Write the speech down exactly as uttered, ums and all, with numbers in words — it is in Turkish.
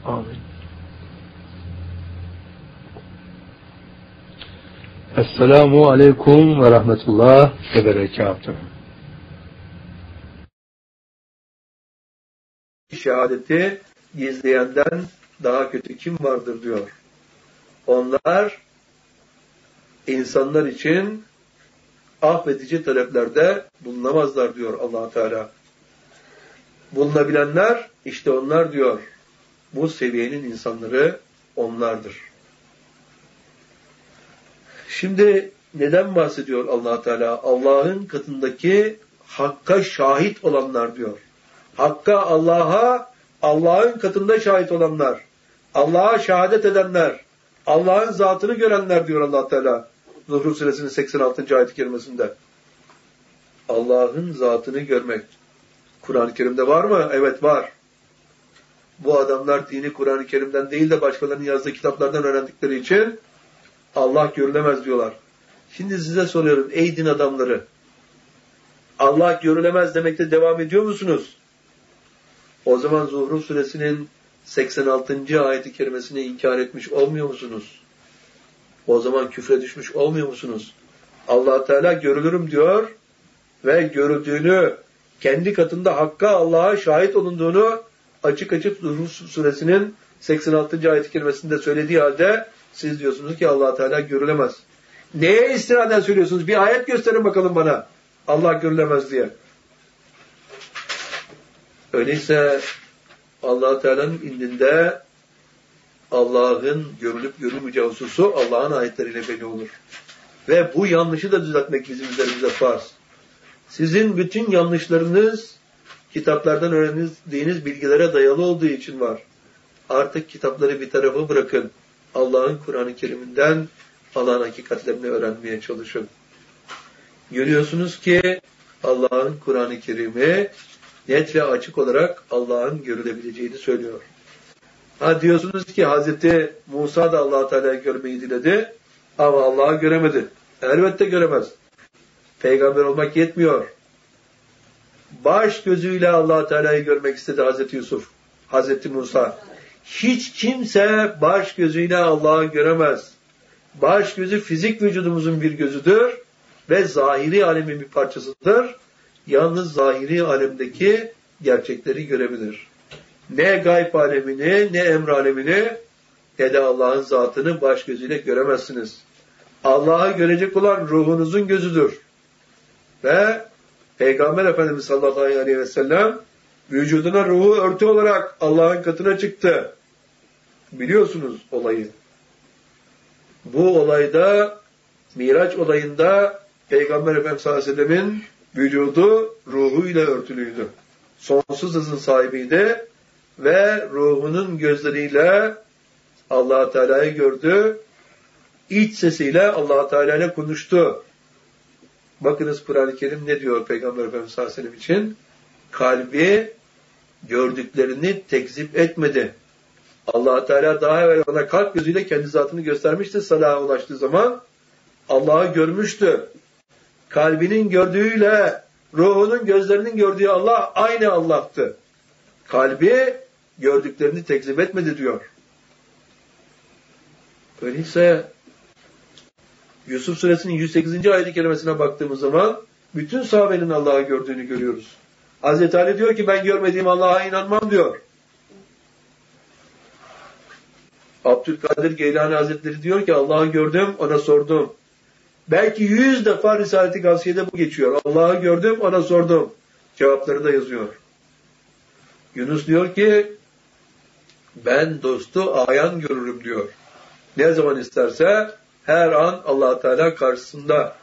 Amin. Esselamu aleyküm ve rahmetullah ve berekatuhu. Şehadeti gizleyenden daha kötü kim vardır diyor. Onlar insanlar için affedici taleplerde bulunamazlar diyor Allah Teala. Bulunabilenler işte onlar diyor. Bu seviyenin insanları onlardır. Şimdi neden bahsediyor Allah Teala? Allah'ın katındaki hakka şahit olanlar diyor. Hakka, Allah'a, Allah'ın katında şahit olanlar. Allah'a şehadet edenler. Allah'ın zatını görenler diyor Allah Teala. Zuhruf suresinin seksen altıncı ayet-i kerimesinde. Allah'ın zatını görmek. Kur'an-ı Kerim'de var mı? Evet, var. Bu adamlar dini Kur'an-ı Kerim'den değil de başkalarının yazdığı kitaplardan öğrendikleri için Allah görülemez diyorlar. Şimdi size soruyorum ey din adamları. Allah görülemez demekte devam ediyor musunuz? O zaman Zuhruf suresinin seksen altıncı ayet-i kerimesini inkar etmiş olmuyor musunuz? O zaman küfre düşmüş olmuyor musunuz? Allah Teala görülürüm diyor ve görüldüğünü, kendi katında hakka, Allah'a şahit olunduğunu açık açık Zuhruf suresinin seksen altıncı ayet-i kerimesinde söylediği halde siz diyorsunuz ki Allah Teala görülemez. Neye istinaden söylüyorsunuz? Bir ayet gösterin bakalım bana. Allah görülemez diye. Öyleyse Allah Teala'nın indinde Allah'ın görülüp görülmeyeceği hususu Allah'ın ayetleriyle belli olur. Ve bu yanlışı da düzeltmek bizim üzerimize farz. Sizin bütün yanlışlarınız kitaplardan öğrendiğiniz bilgilere dayalı olduğu için var. Artık kitapları bir tarafa bırakın. Allah'ın Kur'an-ı Kerim'inden Allah'ın hakikatlerini öğrenmeye çalışın. Görüyorsunuz ki Allah'ın Kur'an-ı Kerim'i net ve açık olarak Allah'ın görülebileceğini söylüyor. Ha diyorsunuz ki Hazreti Musa da Allah Teala'yı görmeyi diledi ama Allah'ı göremedi. Elbette göremez. Peygamber olmak yetmiyor. Baş gözüyle Allah Teala'yı görmek istedi Hazreti Yusuf, Hazreti Musa. Hiç kimse baş gözüyle Allah'ı göremez. Baş gözü fizik vücudumuzun bir gözüdür ve zahiri alemin bir parçasıdır. Yalnız zahiri alemdeki gerçekleri görebilir. Ne gayb alemini, ne emr alemini, ne de Allah'ın zatını baş gözüyle göremezsiniz. Allah'ı görecek olan ruhunuzun gözüdür. Ve Peygamber Efendimiz sallallahu aleyhi ve sellem vücuduna ruhu örtü olarak Allah'ın katına çıktı. Biliyorsunuz olayı. Bu olayda, Miraç olayında Peygamber Efendimiz sallallahu aleyhi ve sellemin vücudu ruhuyla örtülüydü. Sonsuz hızın sahibiydi ve ruhunun gözleriyle Allah Teala'yı gördü. İç sesiyle Allah Teala ile konuştu. Bakınız Kur'an-ı Kerim ne diyor Peygamber Efendimiz sallallahu aleyhi ve sellem için? Kalbi gördüklerini tekzip etmedi. Allah Teala daha evvel ona kalp gözüyle kendi zatını göstermişti. Salaha ulaştığı zaman Allah'ı görmüştü. Kalbinin gördüğüyle ruhunun gözlerinin gördüğü Allah aynı Allah'tı. Kalbi gördüklerini tekzip etmedi diyor. Öyleyse Yusuf suresinin yüz sekizinci ayet-i kerimesine baktığımız zaman bütün sahabenin Allah'ı gördüğünü görüyoruz. Hazreti Ali diyor ki ben görmediğim Allah'a inanmam diyor. Abdülkadir Geylani Hazretleri diyor ki Allah'ı gördüm, ona sordum. Belki yüz defa Risale-i Gavsiye'de bu geçiyor. Allah'ı gördüm, ona sordum. Cevapları da yazıyor. Yunus diyor ki ben dostu ayan görürüm diyor. Ne zaman isterse her an Allah Teala karşısında.